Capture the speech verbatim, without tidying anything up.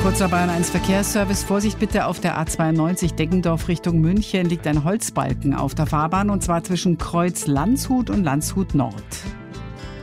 Kurzer Bayern eins Verkehrsservice. Vorsicht bitte auf der A zweiundneunzig Deggendorf Richtung München liegt ein Holzbalken auf der Fahrbahn und zwar zwischen Kreuz Landshut und Landshut Nord.